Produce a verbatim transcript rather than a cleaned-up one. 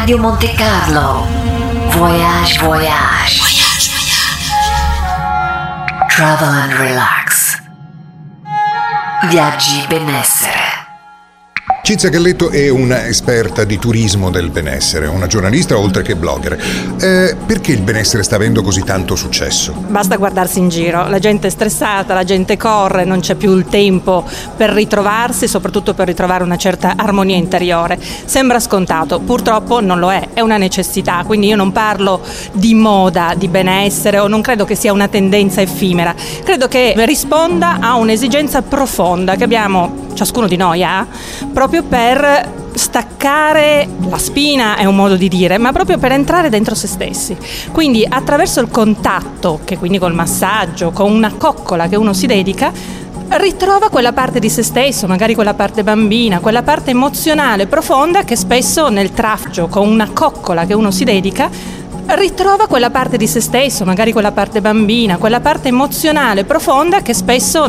Radio Monte Carlo. Voyage, voyage. Voyage, voyage. Travel and relax. Viaggi benessere. Cinzia Galletto è una esperta di turismo del benessere, una giornalista oltre che blogger. Eh, perché il benessere sta avendo così tanto successo? Basta guardarsi in giro, la gente è stressata, la gente corre, non c'è più il tempo per ritrovarsi, soprattutto per ritrovare una certa armonia interiore. Sembra scontato, purtroppo non lo è, è una necessità, quindi io non parlo di moda, di benessere, o non credo che sia una tendenza effimera, credo che risponda a un'esigenza profonda che abbiamo, ciascuno di noi ha, proprio per staccare la spina, è un modo di dire, ma proprio per entrare dentro se stessi. Quindi attraverso il contatto, che quindi col massaggio, con una coccola che uno si dedica, ritrova quella parte di se stesso, magari quella parte bambina, quella parte emozionale profonda che spesso nel traffico, con una coccola che uno si dedica, ritrova quella parte di se stesso, magari quella parte bambina, quella parte emozionale profonda che spesso